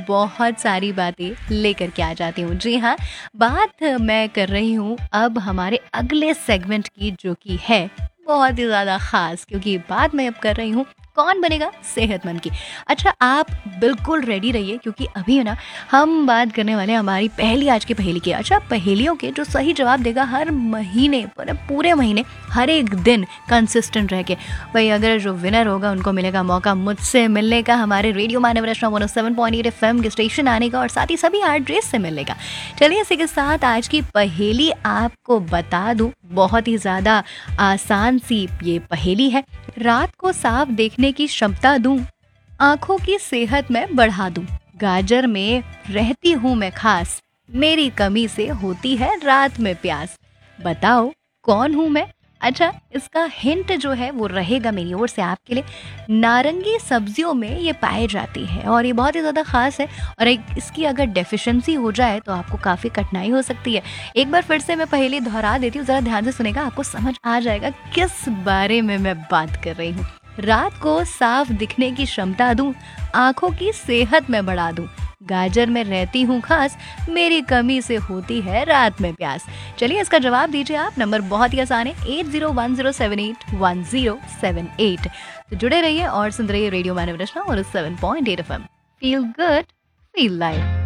बहुत सारी बातें लेकर के आ जाती हूँ। जी हाँ, बात मैं कर रही हूँ अब हमारे अगले सेगमेंट की, जो कि है बहुत ही ज़्यादा ख़ास, क्योंकि बात मैं अब कर रही हूँ कौन बनेगा सेहतमंद की। अच्छा, आप बिल्कुल रेडी रहिए, क्योंकि अभी है ना हम बात करने वाले हैं हमारी पहली आज की पहेली की। अच्छा, पहेलियों के जो सही जवाब देगा हर महीने, पूरे महीने, हर एक दिन कंसिस्टेंट रह के, भाई अगर जो विनर होगा उनको मिलेगा मौका मुझसे मिलने का, हमारे रेडियो मानव रचना 107.8 FM के स्टेशन आने का, और साथ ही सभी एड्रेस से मिलने का। चलिए इसी के साथ आज की पहेली आपको बता दूं, बहुत ही ज़्यादा आसान सी ये पहेली है। रात को साफ देखने की क्षमता दूं, आंखों की सेहत में बढ़ा दूं, गाजर में रहती हूँ मैं खास, मेरी कमी से होती है रात में प्यास, बताओ कौन हूँ मैं। अच्छा, इसका हिंट जो है वो रहेगा मेरी ओर से आपके लिए। नारंगी सब्जियों में ये पाई जाती है और ये बहुत ही ज़्यादा खास है, और इसकी अगर डेफिशिएंसी हो जाए तो आपको काफ़ी कठिनाई हो सकती है। एक बार फिर से मैं पहले दोहरा देती हूँ, ज़रा ध्यान से सुनेगा, आपको समझ आ जाएगा किस बारे में मैं बात कर रही हूँ। रात को साफ दिखने की क्षमता दूं, आंखों की सेहत में बढ़ा दूं, गाजर में रहती हूँ खास, मेरी कमी से होती है रात में प्यास। चलिए इसका जवाब दीजिए आप। नंबर बहुत ही आसान है, 8010781078। तो जुड़े रहिए और सुनते रहिए रेडियो मानव रचना और 7.8 FM। Feel good, feel live.